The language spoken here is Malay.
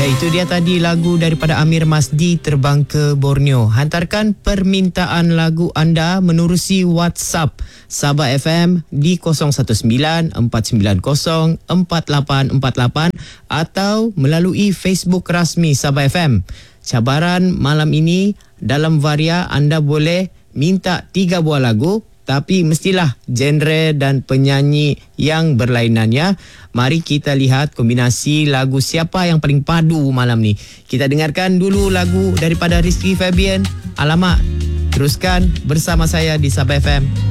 itu dia tadi lagu daripada Amir Masdi, Terbang ke Borneo. Hantarkan permintaan lagu anda menerusi WhatsApp Sabah FM di 019-490-4848 atau melalui Facebook rasmi Sabah FM. Cabaran malam ini dalam Varia anda boleh minta 3 buah lagu, tapi mestilah genre dan penyanyi yang berlainan ya. Mari kita lihat kombinasi lagu siapa yang paling padu malam ni. Kita dengarkan dulu lagu daripada Rizky Febian, Alamak. Teruskan bersama saya di Sabah FM.